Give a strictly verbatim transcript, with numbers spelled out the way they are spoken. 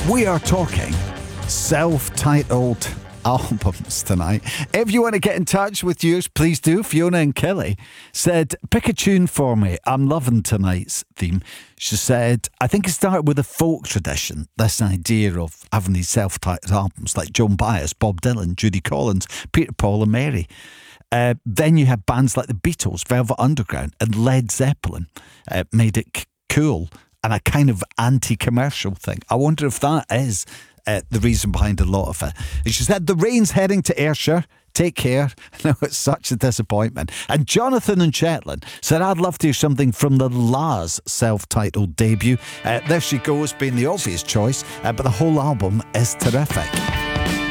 We are talking self-titled albums tonight. If you want to get in touch with yours, please do. Fiona and Kelly said, pick a tune for me. I'm loving tonight's theme. She said, I think it started with a folk tradition, this idea of having these self-titled albums like Joan Baez, Bob Dylan, Judy Collins, Peter, Paul and Mary. Uh, then you have bands like the Beatles, Velvet Underground and Led Zeppelin. Uh, made it c- cool and a kind of anti-commercial thing. I wonder if that is Uh, the reason behind a lot of it. She said, the rain's heading to Ayrshire. Take care. No, it's such a disappointment. And Jonathan and Shetland said, I'd love to hear something from the Laz self-titled debut. Uh, there she goes, being the obvious choice, uh, but the whole album is terrific.